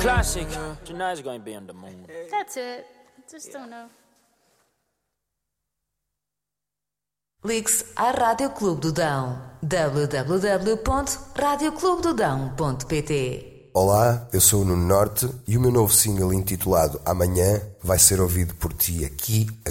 Classic. Tonight's going to be on the moon. That's it. Just don't know. Ligue-se à Rádio Clube do Dão. www.radioclubedodão.pt. Olá, eu sou o Nuno Norte e o meu novo single intitulado Amanhã vai ser ouvido por ti aqui,